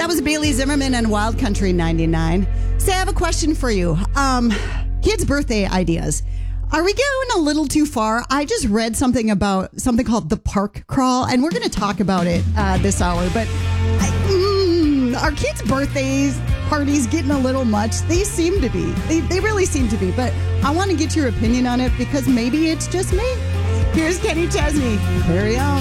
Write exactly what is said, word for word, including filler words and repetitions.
That was Bailey Zimmerman and Wild Country ninety-nine. Say, I have a question for you. Um, kids' birthday ideas. Are we going a little too far? I just read something about something called the park crawl, and we're going to talk about it uh, this hour. But I, mm, are kids' birthdays parties getting a little much? They seem to be. They, they really seem to be. But I want to get your opinion on it because maybe it's just me. Here's Kenny Chesney. Very own.